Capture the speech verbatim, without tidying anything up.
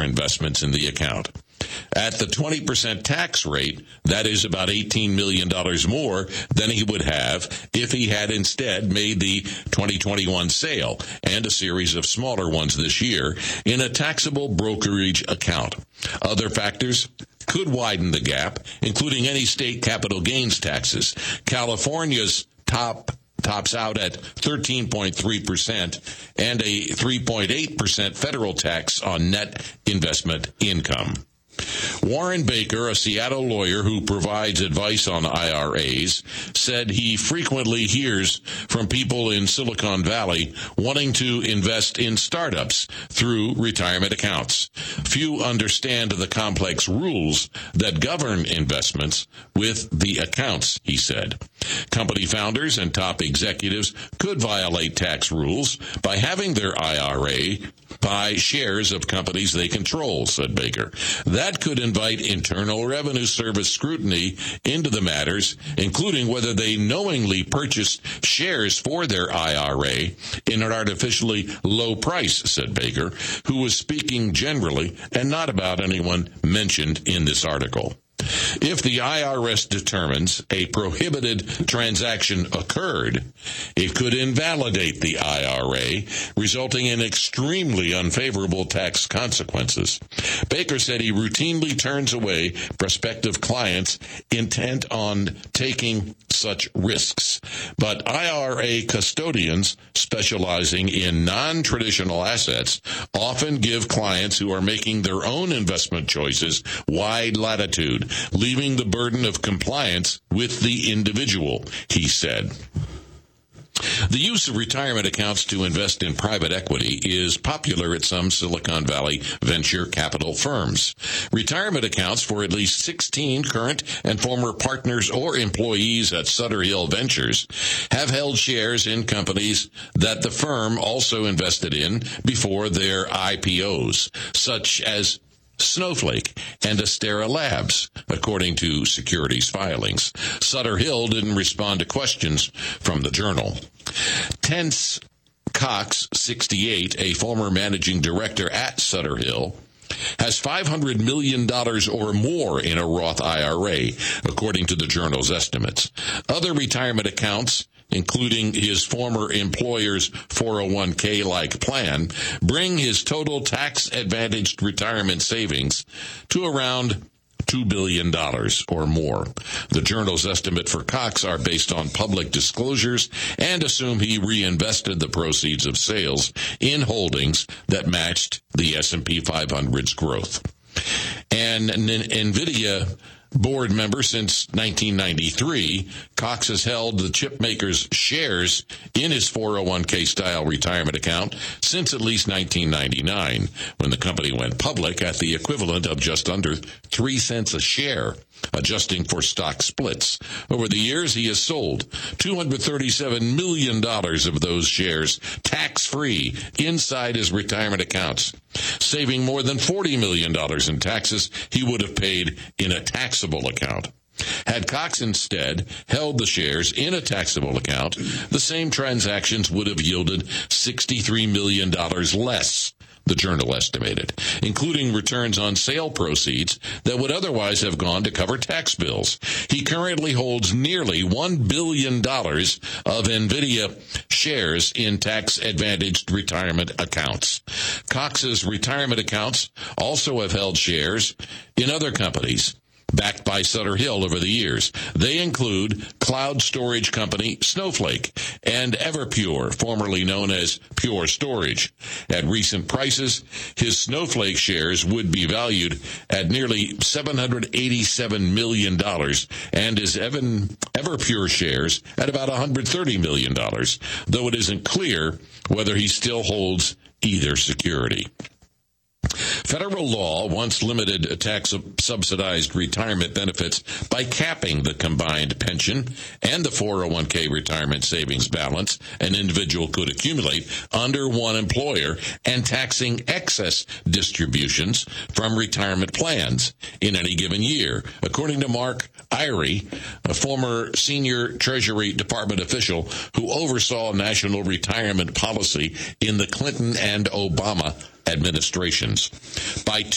investments in the account. At the twenty percent tax rate, that is about eighteen million dollars more than he would have if he had instead made the twenty twenty-one sale and a series of smaller ones this year in a taxable brokerage account. Other factors could widen the gap, including any state capital gains taxes. California's top tops out at thirteen point three percent and a three point eight percent federal tax on net investment income. Warren Baker, a Seattle lawyer who provides advice on I R As, said he frequently hears from people in Silicon Valley wanting to invest in startups through retirement accounts. Few understand the complex rules that govern investments with the accounts, he said. Company founders and top executives could violate tax rules by having their I R A buy shares of companies they control, said Baker. That could invite Internal Revenue Service scrutiny into the matters, including whether they knowingly purchased shares for their I R A in an artificially low price, said Baker, who was speaking generally and not about anyone mentioned in this article. If the I R S determines a prohibited transaction occurred, it could invalidate the I R A, resulting in extremely unfavorable tax consequences. Baker said he routinely turns away prospective clients intent on taking such risks. But I R A custodians specializing in non-traditional assets often give clients who are making their own investment choices wide latitude, leaving the burden of compliance with the individual, he said. The use of retirement accounts to invest in private equity is popular at some Silicon Valley venture capital firms. Retirement accounts for at least sixteen current and former partners or employees at Sutter Hill Ventures have held shares in companies that the firm also invested in before their I P Os, such as Snowflake and Astera Labs, according to securities filings. Sutter Hill didn't respond to questions from the Journal. Tense Cox, sixty-eight, a former managing director at Sutter Hill, has five hundred million dollars or more in a Roth I R A, according to the Journal's estimates. Other retirement accounts, including his former employer's four oh one k-like plan, bring his total tax-advantaged retirement savings to around two billion dollars or more. The Journal's estimate for Cox are based on public disclosures and assume he reinvested the proceeds of sales in holdings that matched the S and P five hundred's growth. And NVIDIA board member since nineteen ninety-three, Cox has held the chip maker's shares in his four oh one k-style retirement account since at least nineteen ninety-nine, when the company went public at the equivalent of just under three cents a share, adjusting for stock splits. Over the years, he has sold two hundred thirty-seven million dollars of those shares tax-free inside his retirement accounts, saving more than forty million dollars in taxes he would have paid in a taxable account. Had Cox instead held the shares in a taxable account, the same transactions would have yielded sixty-three million dollars less, the Journal estimated, including returns on sale proceeds that would otherwise have gone to cover tax bills. He currently holds nearly one billion dollars of NVIDIA shares in tax-advantaged retirement accounts. Cox's retirement accounts also have held shares in other companies backed by Sutter Hill over the years. They include cloud storage company Snowflake and Everpure, formerly known as Pure Storage. At recent prices, his Snowflake shares would be valued at nearly seven hundred eighty-seven million dollars and his Evan, Everpure shares at about one hundred thirty million dollars, though it isn't clear whether he still holds either security. Federal law once limited tax-subsidized retirement benefits by capping the combined pension and the four oh one k retirement savings balance an individual could accumulate under one employer and taxing excess distributions from retirement plans in any given year, according to Mark Irie, a former senior Treasury Department official who oversaw national retirement policy in the Clinton and Obama administrations. By